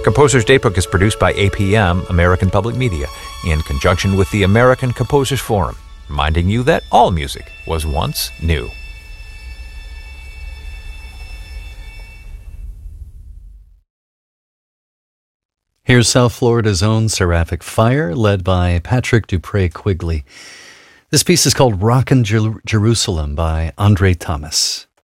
Composer's Daybook is produced by APM, American Public Media, in conjunction with the American Composers Forum, reminding you that all music was once new. Here's South Florida's own Seraphic Fire, led by Patrick Dupree Quigley. This piece is called Rockin' Jerusalem by Andre Thomas.